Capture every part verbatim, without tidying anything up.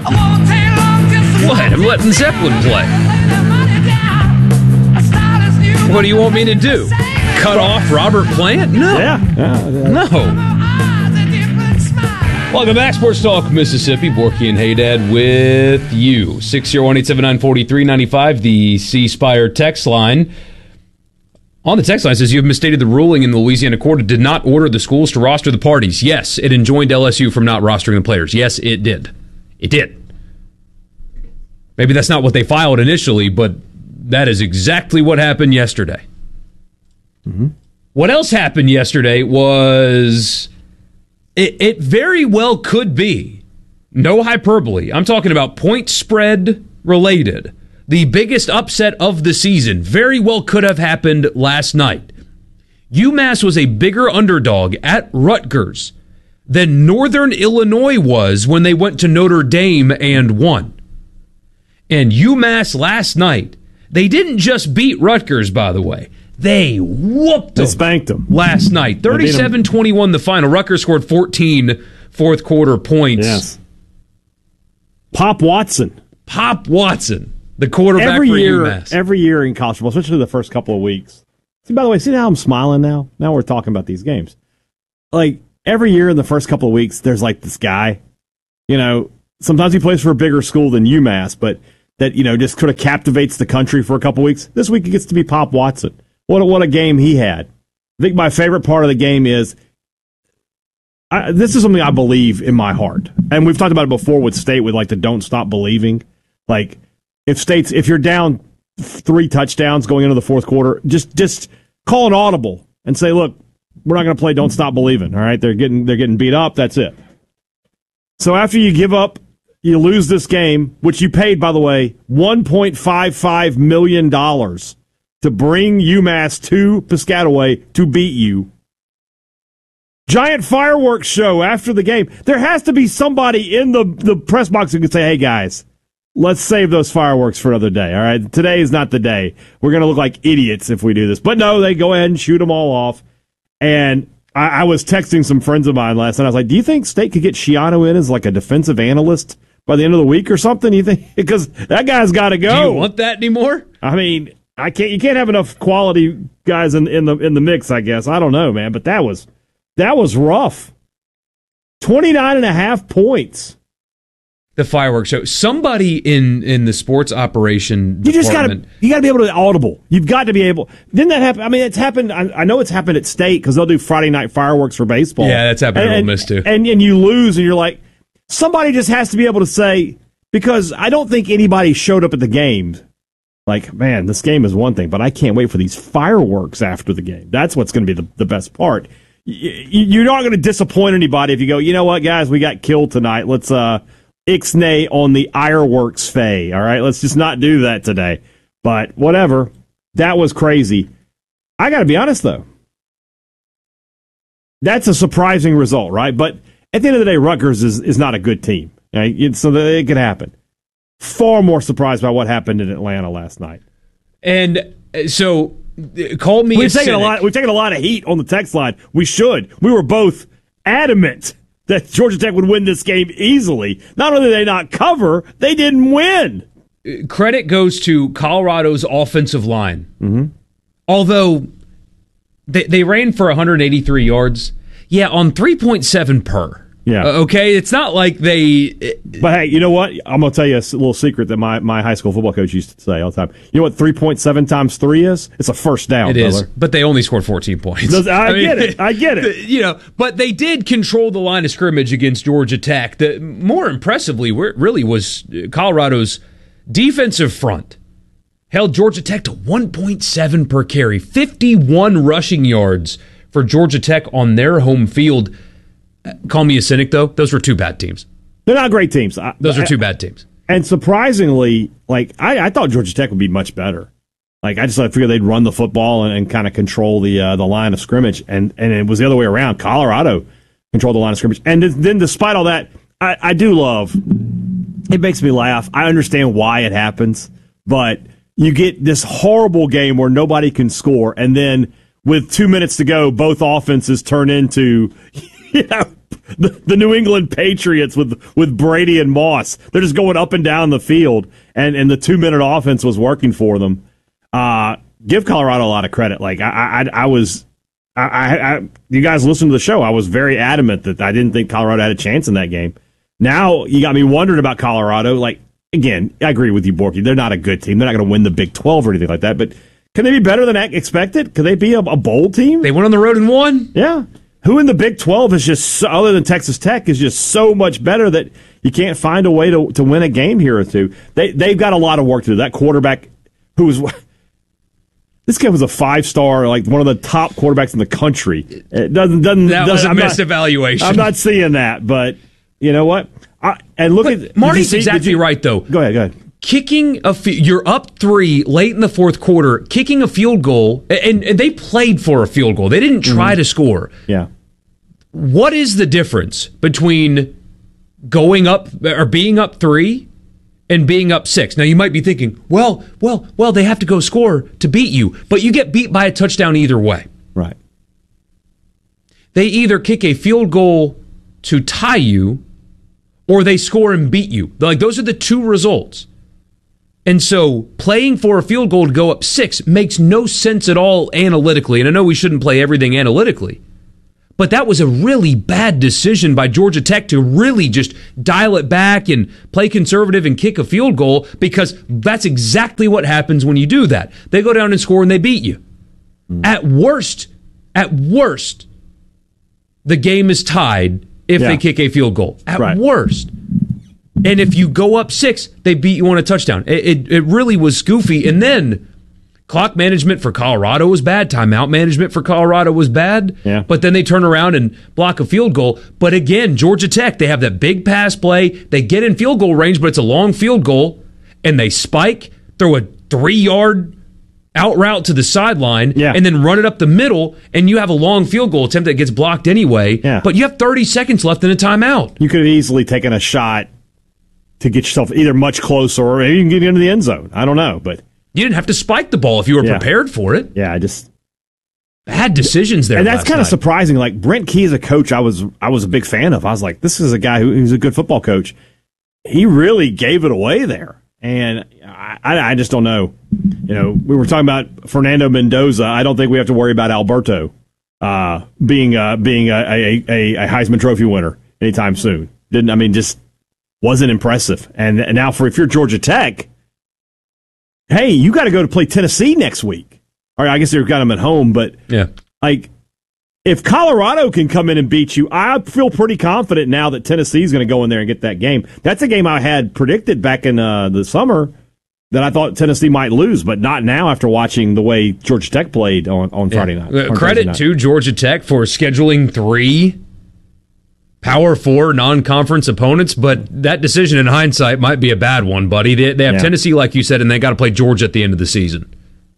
What? I'm letting Zeppelin play. What do you want me to do? Cut off Robert Plant? No. Yeah. yeah, yeah. No. Welcome back, Sports Talk Mississippi. Borky and Haydad with you. six oh one, eight seven nine, four three nine five, the C Spire text line. On the text line, it says, you have misstated the ruling in the Louisiana court. It did not order the schools to roster the parties. Yes, it enjoined L S U from not rostering the players. Yes, it did. It did. Maybe that's not what they filed initially, but that is exactly what happened yesterday. Mm-hmm. What else happened yesterday was it, it very well could be, no hyperbole, I'm talking about point spread related, the biggest upset of the season very well could have happened last night. UMass was a bigger underdog at Rutgers than Northern Illinois was when they went to Notre Dame and won. And UMass last night, they didn't just beat Rutgers, by the way. They whooped them. They spanked them. Last night. thirty-seven twenty-one the final. Rutgers scored fourteen fourth quarter points. Yes. Pop Watson. Pop Watson, the quarterback every for year, UMass. Every year in college football, especially the first couple of weeks. See, by the way, see how I'm smiling now? Now we're talking about these games. Like, every year in the first couple of weeks, there's like this guy. You know, sometimes he plays for a bigger school than UMass, but that, you know, just kind of captivates the country for a couple of weeks. This week it gets to be Pop Watson. What a, what a game he had. I think my favorite part of the game is, I, this is something I believe in my heart. And we've talked about it before with State, with like the don't stop believing. Like, if State's, if you're down three touchdowns going into the fourth quarter, just just call an audible and say, look, we're not going to play don't stop believing. All right, they're getting they're getting beat up. That's it. So after you give up, you lose this game, which you paid, by the way, one point five five million dollars to bring UMass to Piscataway to beat you. Giant fireworks show after the game. There has to be somebody in the, the press box who can say, hey, guys, let's save those fireworks for another day, all right? Today is not the day. We're going to look like idiots if we do this. But no, they go ahead and shoot them all off. And I, I was texting some friends of mine last night. I was like, do you think State could get Schiano in as like a defensive analyst by the end of the week or something? You think? Because that guy's got to go. Do you want that anymore? I mean, I can't. You can't have enough quality guys in, in the in the mix, I guess. I don't know, man. But that was that was rough. twenty-nine and a half points. The fireworks show. Somebody in, in the sports operation you just department. gotta you gotta be able to audible. You've got to be able. Didn't that happen? I mean, it's happened. I, I know it's happened at State because they'll do Friday night fireworks for baseball. Yeah, that's happened and, at Ole Miss too. And and you lose, and you're like, somebody just has to be able to say, because I don't think anybody showed up at the game. Like, man, this game is one thing, but I can't wait for these fireworks after the game. That's what's going to be the, the best part. You're not going to disappoint anybody if you go, you know what, guys, we got killed tonight. Let's uh, ixnay on the fireworks fay. All right, let's just not do that today. But whatever. That was crazy. I got to be honest, though. That's a surprising result, right? But at the end of the day, Rutgers is, is not a good team. Right? So that it could happen. Far more surprised by what happened in Atlanta last night. And so, call me we've a taken cynic. a lot. We've taken a lot of heat on the text line. We should. We were both adamant that Georgia Tech would win this game easily. Not only did they not cover, they didn't win. Credit goes to Colorado's offensive line. Mm-hmm. Although they they ran for one hundred eighty-three yards, yeah, on three point seven per. Yeah. Uh, okay, it's not like they... But hey, you know what? I'm going to tell you a little secret that my, my high school football coach used to say all the time. You know what three point seven times three is? It's a first down, It brother. is, but they only scored fourteen points. I, I mean, get it. I get it. You know, but they did control the line of scrimmage against Georgia Tech. The, more impressively, where it really was Colorado's defensive front held Georgia Tech to one point seven per carry, fifty-one rushing yards for Georgia Tech on their home field. Call me a cynic, though. Those were two bad teams. They're not great teams. I, Those are I, two bad teams. And surprisingly, like I, I thought Georgia Tech would be much better. Like I just I figured they'd run the football and, and kind of control the uh, the line of scrimmage, and and it was the other way around. Colorado controlled the line of scrimmage, and then despite all that, I, I do love. It makes me laugh. I understand why it happens, but you get this horrible game where nobody can score, and then with two minutes to go, both offenses turn into. You know, the, the New England Patriots with with Brady and Moss. They're just going up and down the field, and, and the two-minute offense was working for them. Uh, give Colorado a lot of credit. Like, I, I, I was... I, I, I, you guys listen to the show. I was very adamant that I didn't think Colorado had a chance in that game. Now you got me wondering about Colorado. Like, again, I agree with you, Borky. They're not a good team. They're not going to win the Big twelve or anything like that. But can they be better than expected? Could they be a, a bowl team? They went on the road and won. Yeah. Who in the Big twelve is just, so, other than Texas Tech, is just so much better that you can't find a way to, to win a game here or two? They, they've got a lot of work to do. That quarterback who was... This guy was a five-star, like one of the top quarterbacks in the country. It doesn't doesn't. That doesn't, was a I'm misevaluation. Not, I'm not seeing that, but you know what? I, and look but at Marty's see, exactly you, right, though. Go ahead, go ahead. Kicking a, you're up three late in the fourth quarter. Kicking a field goal, and, and they played for a field goal. They didn't try mm-hmm. to score. Yeah. What is the difference between going up or being up three and being up six? Now, you might be thinking, well, well, well, they have to go score to beat you. But you get beat by a touchdown either way. Right. They either kick a field goal to tie you or they score and beat you. Like, those are the two results. And so playing for a field goal to go up six makes no sense at all analytically. And I know we shouldn't play everything analytically. But that was a really bad decision by Georgia Tech to really just dial it back and play conservative and kick a field goal, because that's exactly what happens when you do that. They go down and score and they beat you. Mm. At worst, at worst, the game is tied if yeah. they kick a field goal. At right. worst. And if you go up six, they beat you on a touchdown. It, it, it really was goofy. And then clock management for Colorado was bad. Timeout management for Colorado was bad. Yeah. But then they turn around and block a field goal. But again, Georgia Tech, they have that big pass play. They get in field goal range, but it's a long field goal. And they spike, throw a three-yard out route to the sideline, yeah. and then run it up the middle, and you have a long field goal attempt that gets blocked anyway. Yeah. But you have thirty seconds left in a timeout. You could have easily taken a shot to get yourself either much closer or maybe you can get into the end zone. I don't know, but... You didn't have to spike the ball if you were yeah. prepared for it. Yeah, I just bad decisions there. And that's kind of surprising. Like, Brent Key is a coach I was I was a big fan of. I was like, this is a guy who, who's a good football coach. He really gave it away there, and I, I, I just don't know. You know, we were talking about Fernando Mendoza. I don't think we have to worry about Alberto uh, being uh, being a, a, a, a Heisman Trophy winner anytime soon. Didn't I mean just wasn't impressive. And, and now for if you're Georgia Tech. Hey, you got to go to play Tennessee next week. Or I guess they've got them at home, but yeah, like if Colorado can come in and beat you, I feel pretty confident now that Tennessee's going to go in there and get that game. That's a game I had predicted back in uh, the summer that I thought Tennessee might lose, but not now after watching the way Georgia Tech played on, on yeah. Friday night. Uh, credit night. to Georgia Tech for scheduling three Power Four non-conference opponents, but that decision in hindsight might be a bad one, buddy. They, they have yeah. Tennessee, like you said, and they got to play Georgia at the end of the season.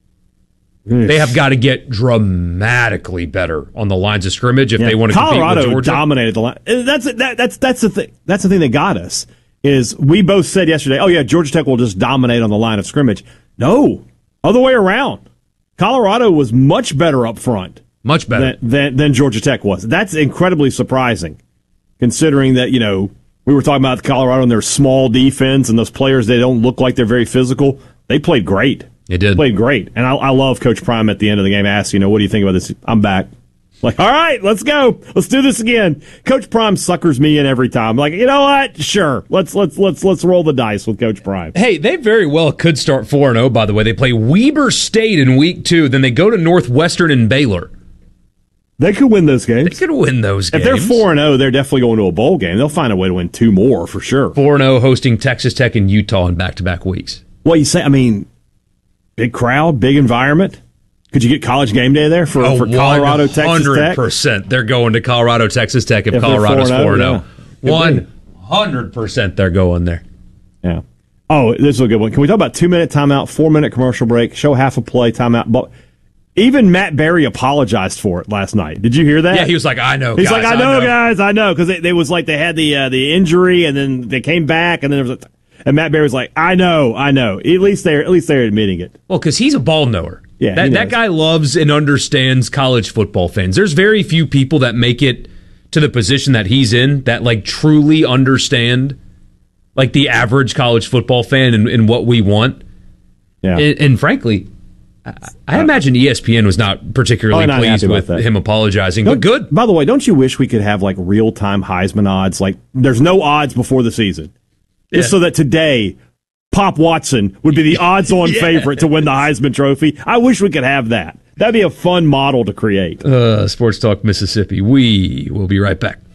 Yes. They have got to get dramatically better on the lines of scrimmage if yeah. they want to compete with Georgia. Colorado dominated the line. That's that, that's that's the thing. That's the thing that got us. Is we both said yesterday, oh yeah, Georgia Tech will just dominate on the line of scrimmage. No, other way around. Colorado was much better up front, much better than, than, than Georgia Tech was. That's incredibly surprising. Considering that, you know, we were talking about Colorado and their small defense and those players, they don't look like they're very physical. They played great. They did. Played great. And I, I love Coach Prime at the end of the game asking, you know, what do you think about this? I'm back. Like, all right, let's go. Let's do this again. Coach Prime suckers me in every time. Like, you know what? Sure. Let's let's let's let's roll the dice with Coach Prime. Hey, they very well could start four and oh, by the way. They play Weber State in week two, then they go to Northwestern and Baylor. They could win those games. They could win those games. If they're four and oh, they're definitely going to a bowl game. They'll find a way to win two more for sure. four and oh hosting Texas Tech and Utah in back-to-back weeks. Well, you say, I mean, big crowd, big environment. Could you get College Game Day there for, oh, for Colorado, Texas Tech? one hundred percent they're going to Colorado, Texas Tech if, if Colorado's four and oh. one hundred percent they're going there. Yeah. Oh, this is a good one. Can we talk about two-minute timeout, four-minute commercial break, show half a play, timeout? But even Matt Berry apologized for it last night. Did you hear that? Yeah, he was like, I know, He's guys, like, I know, I know. guys, I know. Because it, it was like they had the uh, the injury, and then they came back, and then there was a, and Matt Berry was like, I know, I know. At least they're, at least they're admitting it. Well, because he's a ball knower. Yeah, that, that guy loves and understands college football fans. There's very few people that make it to the position that he's in that like truly understand like the average college football fan and, and what we want. Yeah. And, and frankly, I, I imagine E S P N was not particularly not pleased with that. him apologizing, Don't, but good. By the way, don't you wish we could have like real-time Heisman odds? Like there's no odds before the season. Just Yeah. so that today Pop Watson would be the odds-on Yes. favorite to win the Heisman Trophy. I wish we could have that. That'd be a fun model to create. Uh, Sports Talk Mississippi. We will be right back.